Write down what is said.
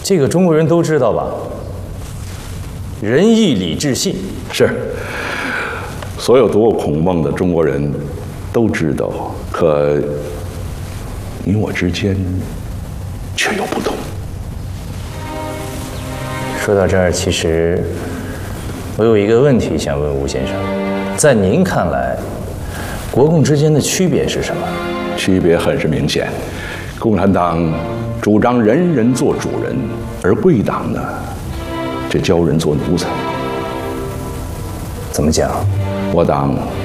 这个中国人都知道吧？仁义礼智信是，所有读过孔孟的中国人都知道，可你我之间却有不同。 说到这儿，其实我有一个问题想问吴先生，在您看来，国共之间的区别是什么？ 区别很是明显，共产党主张人人做主人，而贵党呢，这教人做奴才。 怎么讲？ 我党